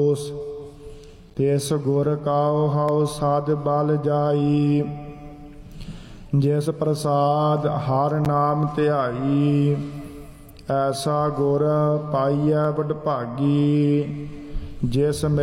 दोष। तिस गुर काओ हाउ साध बल जाई, जिस प्रसाद हर नाम ध्याई। ऐसा गुर पाइयै वडभागी, जिस